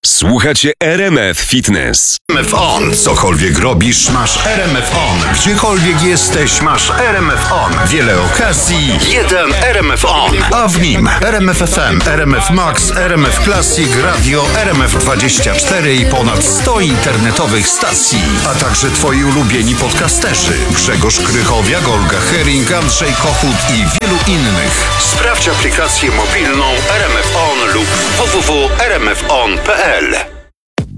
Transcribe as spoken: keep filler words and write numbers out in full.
Słuchacie R M F Fitness. R M F On. Cokolwiek robisz, masz R M F On. Gdziekolwiek jesteś, masz R M F On. Wiele okazji, jeden R M F On. A w nim R M F F M, R M F Max, R M F Classic, Radio, R M F dwadzieścia cztery i ponad sto internetowych stacji. A także twoi ulubieni podcasterzy. Grzegorz Krychowiak, Olga Hering, Andrzej Kochut i wielu innych. Sprawdź aplikację mobilną R M F On lub w w w kropka r m f on kropka p l.